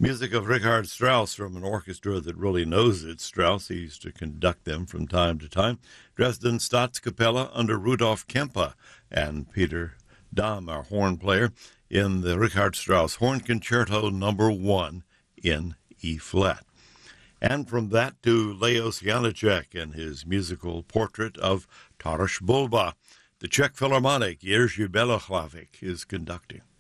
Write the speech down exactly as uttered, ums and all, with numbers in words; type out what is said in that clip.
Music of Richard Strauss from an orchestra that really knows it's Strauss. He used to conduct them from time to time. Dresden Staatskapelle under Rudolf Kempe and Peter Dahm, our horn player, in the Richard Strauss Horn Concerto number one in E-flat. And from that to Leos Janáček and his musical portrait of Taras Bulba. The Czech Philharmonic, Jerzy Belochlavic, is conducting.